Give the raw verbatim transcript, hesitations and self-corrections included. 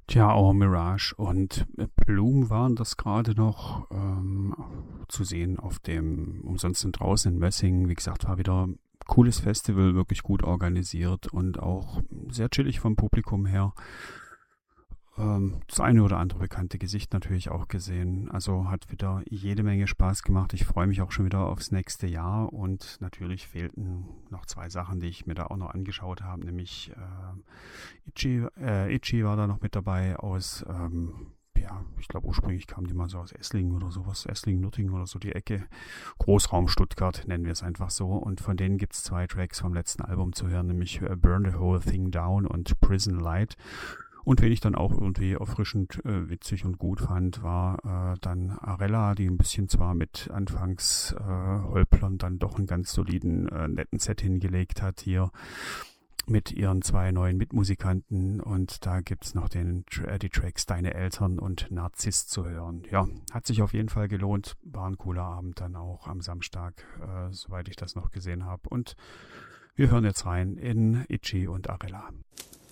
Tja, Our Mirage und äh, Plume waren das gerade noch ähm, zu sehen auf dem Umsonst sind draußen in Messingen. Wie gesagt, war wieder ein cooles Festival, wirklich gut organisiert und auch sehr chillig vom Publikum her. Ähm, das eine oder andere bekannte Gesicht natürlich auch gesehen. Also hat wieder jede Menge Spaß gemacht. Ich freue mich auch schon wieder aufs nächste Jahr und natürlich fehlten noch zwei Sachen, die ich mir da auch noch angeschaut habe, nämlich äh, Itchy, äh, Itchy war da noch mit dabei aus, ähm, ja, ich glaube ursprünglich kamen die mal so aus Esslingen oder sowas, Esslingen, Nürtingen oder so die Ecke. Großraum Stuttgart nennen wir es einfach so. Und von denen gibt es zwei Tracks vom letzten Album zu hören, nämlich äh, Burn the Whole Thing Down und Prison Light. Und wen ich dann auch irgendwie erfrischend äh, witzig und gut fand, war äh, dann Arella, die ein bisschen zwar mit anfangs äh, Holplern dann doch einen ganz soliden, äh, netten Set hingelegt hat hier mit ihren zwei neuen Mitmusikanten. Und da gibt's noch den, äh, die Tracks Deine Eltern und Narzisst zu hören. Ja, hat sich auf jeden Fall gelohnt. War ein cooler Abend dann auch am Samstag, äh, soweit ich das noch gesehen habe. Und wir hören jetzt rein in Itchy und Arella.